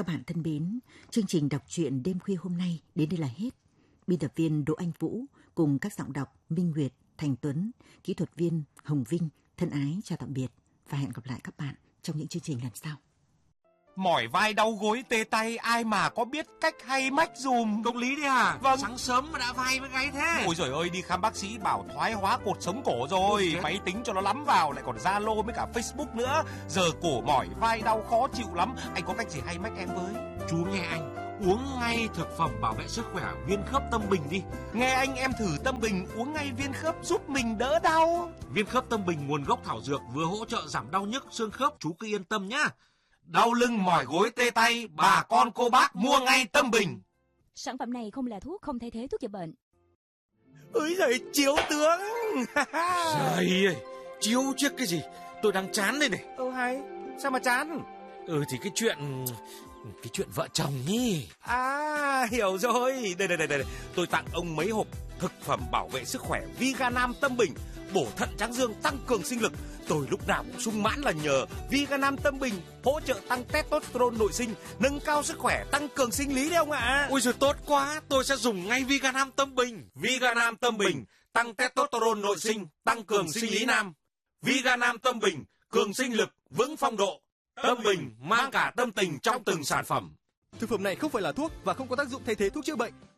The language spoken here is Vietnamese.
Các bạn thân mến, chương trình đọc truyện đêm khuya hôm nay đến đây là hết. Biên tập viên Đỗ Anh Vũ cùng các giọng đọc Minh Nguyệt, Thành Tuấn, kỹ thuật viên Hồng Vinh thân ái chào tạm biệt và hẹn gặp lại các bạn trong những chương trình lần sau. Mỏi vai đau gối tê tay, ai mà có biết cách hay mách dùm. Công lý đấy à? Vâng. Sáng sớm mà đã vai với gáy thế. Ôi giời ơi, đi khám bác sĩ bảo thoái hóa cột sống cổ rồi. Máy tính cho nó lắm vào, lại còn Zalo với cả Facebook nữa. Giờ cổ mỏi vai đau khó chịu lắm. Anh có cách gì hay mách em với? Chú nghe anh, uống ngay thực phẩm bảo vệ sức khỏe Viên Khớp Tâm Bình đi. Nghe anh, em thử Tâm Bình uống ngay viên khớp giúp mình đỡ đau. Viên Khớp Tâm Bình nguồn gốc thảo dược, vừa hỗ trợ giảm đau nhức xương khớp, chú cứ yên tâm nhá. Đau lưng mỏi gối tê tay, bà con cô bác mua ngay Tâm Bình. Sản phẩm này không là thuốc, không thay thế thuốc chữa bệnh. Ôi giời, chiếu tướng. Trời ơi, chiếu chiếc cái gì? Tôi đang chán đây này. Hay, sao mà chán? Thì cái chuyện vợ chồng ý. À, hiểu rồi. Đây. Tôi tặng ông mấy hộp thực phẩm bảo vệ sức khỏe Viganam Tâm Bình, bổ thận tráng dương, tăng cường sinh lực. Tôi lúc nào cũng sung mãn là nhờ Viganam Tâm Bình, hỗ trợ tăng testosterone nội sinh, nâng cao sức khỏe, tăng cường sinh lý đấy ông ạ. Ôi giời, tốt quá, tôi sẽ dùng ngay Viganam Tâm Bình. Viganam Tâm Bình, tăng testosterone nội sinh, tăng cường sinh lý nam. Viganam Tâm Bình, cường sinh lực, vững phong độ. Tâm Bình mang cả tâm tình trong từng sản phẩm. Thực phẩm này không phải là thuốc và không có tác dụng thay thế thuốc chữa bệnh.